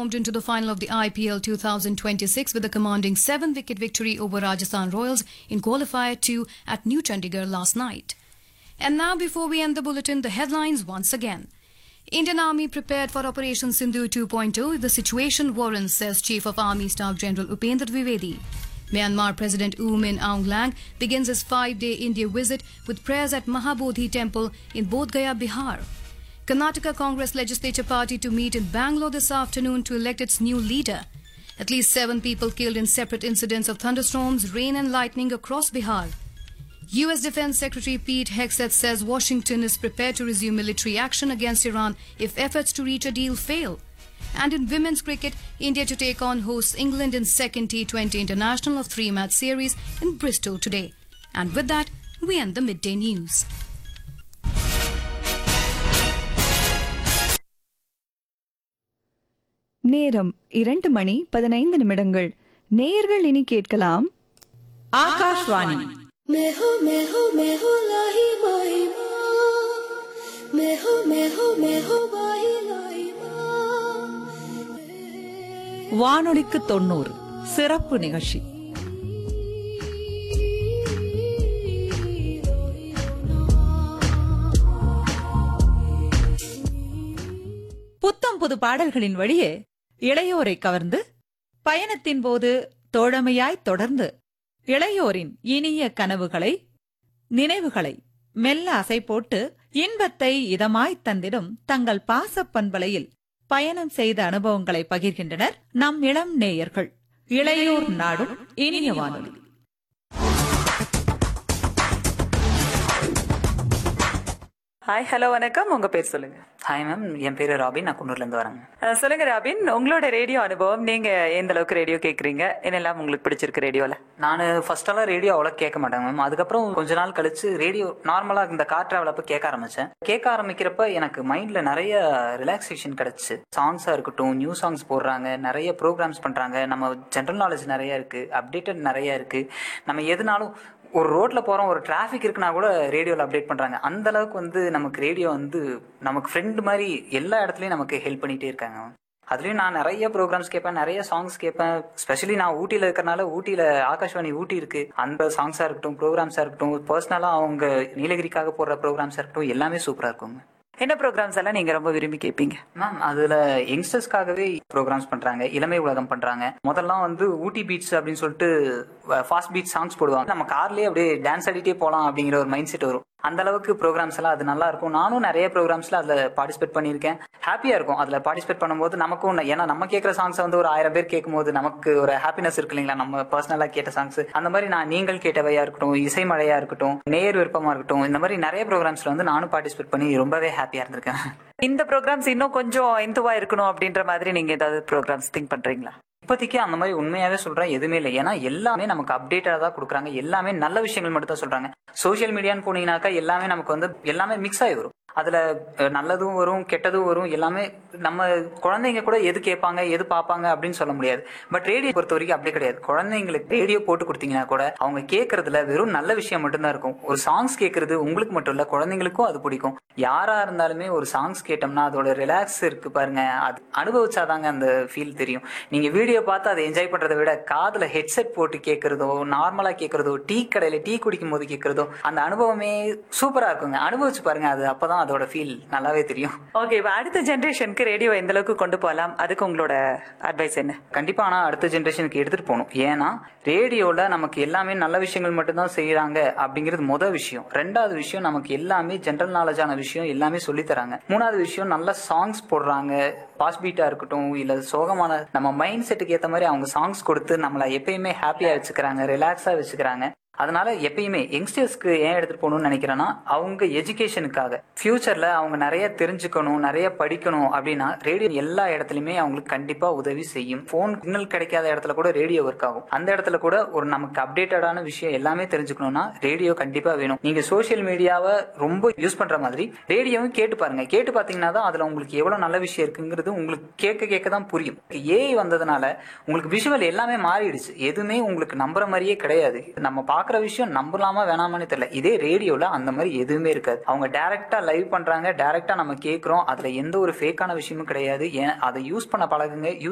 stormed into the final of the IPL 2026 with a commanding 7-wicket victory over Rajasthan Royals in Qualifier 2 at New Chandigarh last night. And now, before we end the bulletin, the headlines once again. Indian Army prepared for Operation Sindhu 2.0 if the situation warrants, says Chief of Army Staff General Upendra Dwivedi. Myanmar President U Min Aung Hlaing begins his 5-day India visit with prayers at Mahabodhi Temple in Bodh Gaya, Bihar. Karnataka Congress Legislature Party to meet in Bangalore this afternoon to elect its new leader. At least 7 people killed in separate incidents of thunderstorms, rain and lightning across Bihar. US Defense Secretary Pete Hegseth says Washington is prepared to resume military action against Iran if efforts to reach a deal fail. And in women's cricket, India to take on hosts England in second T20 international of 3-match series in Bristol today. And with that, we end the midday news. நேரம் 2:15 நேயர்கள் இனி கேட்கலாம் ஆகாஷ்வாணி. வானொலிக்கு 90 சிறப்பு நிகழ்ச்சி. புத்தம் புது பாடல்களின் வழியே இளையோரை கவர்ந்து பயணத்தின் போது தோழமையாய் தொடர்ந்து இளையோரின் இனிய கனவுகளை நினைவுகளை மெல்ல அசை போட்டு இன்பத்தை இதமாய் தந்திடும் தங்கள் பாசப்பண்பலையில் பயணம் செய்த அனுபவங்களை பகிர்கின்றனர் நம் இளம் நேயர்கள். இளையோர் நாடும் இனிய வானொலி. ஹாய், ஹலோ, வணக்கம். உங்க பேர் சொல்லுங்க. ஹாய் மேம், என் பேரு ராபின். நான் குன்னூர்ல இருந்து வரேங்க. சொல்லுங்க ராபின், உங்களோட ரேடியோ அனுபவம். நீங்க எந்த அளவுக்கு ரேடியோ கேக்குறீங்க, என்னெல்லாம் உங்களுக்கு பிடிச்சிருக்கு ரேடியோல? நான் ஃபர்ஸ்ட் எல்லாம் ரேடியோ அவ்வளோ கேட்க மாட்டேங்க மேம். அதுக்கப்புறம் கொஞ்ச நாள் கழிச்சு ரேடியோ நார்மலா இந்த கார் டிராவல் அப்ப கேட்க ஆரம்பிச்சேன். கேட்க ஆரம்பிக்கிறப்ப எனக்கு மைண்ட்ல நிறைய ரிலாக்ஸேஷன் கிடைச்சு. சாங்ஸா இருக்கட்டும், நியூ சாங்ஸ் போடுறாங்க, நிறைய ப்ரோக்ராம்ஸ் பண்றாங்க, நம்ம ஜென்ரல் நாலேஜ் நிறைய இருக்கு, அப்டேட்டட் நிறைய இருக்கு. நம்ம எதுனாலும் ஒரு ரோட்ல போறோம், ஒரு டிராஃபிக் இருக்குன்னா கூட ரேடியோல அப்டேட் பண்றாங்க. அந்த அளவுக்கு நமக்கு ரேடியோ நமக்கு ஃப்ரெண்ட் மாதிரி எல்லா இடத்துலயும் நமக்கு ஹெல்ப் பண்ணிட்டே இருக்காங்க. அதுலயும் நான் நிறைய ப்ரோக்ராம்ஸ் கேட்பேன், நிறைய சாங்ஸ் கேட்பேன். ஸ்பெஷலி நான் ஊட்டியில இருக்கறனால ஊட்டியில ஆகாஷ்வாணி ஊட்டி இருக்கு. அந்த சாங்ஸா இருக்கட்டும், ப்ரோக்ராம்ஸா இருக்கட்டும், பர்சனலா அவங்க நீலகிரிக்காக போடுற ப்ரோக்ராம்ஸா இருக்கட்டும், எல்லாமே சூப்பரா இருக்குங்க. என்ன ப்ரோக்ராம்ஸ் எல்லாம் நீங்க ரொம்ப விரும்பி கேட்பீங்க? மேம், அதுல யங்ஸ்டர்ஸ்க்காகவே ப்ரோக்ராம்ஸ் பண்றாங்க, இளமை உலகம் பண்றாங்க. முதல்லாம் ஊட்டி பீட்ஸ் அப்படின்னு சொல்லிட்டு ஃபாஸ்ட் பீட் சாங்ஸ் போடுவாங்க. நம்ம கார்லயே அப்படியே டான்ஸ் ஆடிட்டே போலாம் அப்படிங்கிற ஒரு மைண்ட் செட் வரும். அந்த அளவுக்கு ப்ரோக்ராம்ஸ் எல்லாம் அது நல்லா இருக்கும். நானும் நிறைய ப்ரோக்ராம்ஸ்ல அதுல பார்ட்டிசிபேட் பண்ணியிருக்கேன். ஹாப்பியா இருக்கும் அதுல பார்ட்டிசிபேட் பண்ணும்போது. நமக்கும் ஏன்னா நம்ம கேட்கிற சாங்ஸ் ஒரு 1000 பேர் கேட்கும்போது நமக்கு ஒரு ஹாப்பினஸ் இருக்கு இல்லைங்களா, நம்ம பர்சனலா கேட்ட சாங்ஸ். அந்த மாதிரி நான் நீங்கள் கேட்டவையா இருக்கட்டும், இசை மழையா இருக்கட்டும், நேர் விருப்பமா இருக்கட்டும், இந்த மாதிரி நிறைய ப்ரோக்ராம்ஸ்ல நானும் பார்ட்டிசிபேட் பண்ணி ரொம்பவே ஹாப்பியா இருந்திருக்கேன். இந்த ப்ரோக்ராம்ஸ் இன்னும் கொஞ்சம் இந்துவா இருக்கணும் அப்படின்ற மாதிரி நீங்க ஏதாவது ப்ரோக்ராம்ஸ் திங்க் பண்றீங்களா? இப்போதைக்கு அந்த மாதிரி உண்மையாவே சொல்றேன் எதுவுமே இல்லை. ஏன்னா எல்லாமே நமக்கு அப்டேட்டா தான் கொடுக்குறாங்க. எல்லாமே நல்ல விஷயங்கள் மட்டும் தான் சொல்றாங்க. சோசியல் மீடியான்னு போனீங்கன்னாக்கா எல்லாமே நமக்கு எல்லாமே மிக்ஸ் ஆகி வரும். அதுல நல்லதும் வரும், கெட்டதும் வரும். எல்லாமே நம்ம குழந்தைங்க கூட எது கேட்பாங்க, எது பார்ப்பாங்க அப்படின்னு சொல்ல முடியாது. பட் ரேடியோ பொறுத்த வரைக்கும் அப்படி கிடையாது. குழந்தைங்களுக்கு ரேடியோ போட்டு கொடுத்தீங்கன்னா கூட அவங்க கேட்கறதுல வெறும் நல்ல விஷயம் மட்டும்தான் இருக்கும். ஒரு சாங்ஸ் கேட்கறது உங்களுக்கு மட்டும் இல்ல, குழந்தைங்களுக்கும் அது பிடிக்கும். யாரா இருந்தாலுமே ஒரு சாங்ஸ் கேட்டோம்னா அதோட ரிலாக்ஸ் இருக்கு பாருங்க, அது அனுபவிச்சாதாங்க அந்த ஃபீல் தெரியும். நீங்க வீடியோ பார்த்து அதை என்ஜாய் பண்றதை விட காதுல ஹெட்செட் போட்டு கேட்கறதோ, நார்மலா கேட்கறதோ, டீ கடையில டீ குடிக்கும் போது கேட்கறதோ, அந்த அனுபவமே சூப்பரா இருக்குங்க. அனுபவிச்சு பாருங்க, அது அப்பதான் அதோட ஃபீல் நல்லாவே தெரியும். ஓகே, இப்ப அடுத்த ஜெனரேஷனுக்கு ரேடியோ எந்த அளவுக்கு கொண்டு போகலாம், அதுக்கு உங்களோட அட்வைஸ் என்ன? கண்டிப்பா ஆனா அடுத்த ஜெனரேஷனுக்கு எடுத்துட்டு போகணும். ஏன்னா ரேடியோல நமக்கு எல்லாமே நல்ல விஷயங்கள் மட்டும்தான் செய்யறாங்க அப்படிங்கிறது முதல் விஷயம். ரெண்டாவது விஷயம், நமக்கு எல்லாமே ஜென்ரல் நாலேஜான விஷயம் எல்லாமே சொல்லி தராங்க. மூணாவது விஷயம், நல்ல சாங்ஸ் போடுறாங்க. பாஸ் பீட்டா இருக்கட்டும், இல்ல சோகமான நம்ம மைண்ட் செட்டுக்கு ஏத்த மாதிரி அவங்க சாங்ஸ் கொடுத்து நம்மள எப்பயுமே ஹாப்பியா வச்சுக்கிறாங்க, ரிலாக்ஸா வச்சுக்கிறாங்க. அதனால எப்பயுமே யங்ஸ்டர்ஸ்க்கு ஏன் எடுத்துட்டு போகணும்னு நினைக்கிறேன்னா, அவங்க எஜுகேஷனுக்காக ஃபியூச்சர்ல அவங்க நிறைய தெரிஞ்சுக்கணும், நிறைய படிக்கணும் அப்படின்னா ரேடியோ எல்லா இடத்துலயுமே அவங்களுக்கு கண்டிப்பா உதவி செய்யும். போன் சிக்னல் கிடைக்காத இடத்துல கூட ரேடியோ ஒர்க் ஆகும். அந்த இடத்துல கூட ஒரு நமக்கு அப்டேட்டடான விஷயம் எல்லாமே தெரிஞ்சுக்கணும்னா ரேடியோ கண்டிப்பா வேணும். நீங்க சோசியல் மீடியாவை ரொம்ப யூஸ் பண்ற மாதிரி ரேடியோவும் கேட்டு பாருங்க. கேட்டு பாத்தீங்கன்னா தான் அதுல உங்களுக்கு எவ்வளவு நல்ல விஷயம் இருக்குங்கிறது உங்களுக்கு கேட்க கேட்க தான் புரியும். ஏஐ வந்ததுனால உங்களுக்கு விஷுவல் எல்லாமே மாறிடுச்சு. எதுவுமே உங்களுக்கு நம்புற மாதிரியே கிடையாது. நம்ம பாக்குற விஷயம் நம்பலாமா வேணாமான்னு தெரியல. இதே ரேடியோல அந்த மாதிரி எதுவுமே இருக்காது. அவங்க டைரக்டா லைவ் பண்றாங்க, டைரக்டா நம்ம கேட்கிறோம். அதுல எந்த ஒரு ஃபேக்கான விஷயமும் கிடையாது. அதை யூஸ் பண்ண பழகுங்க.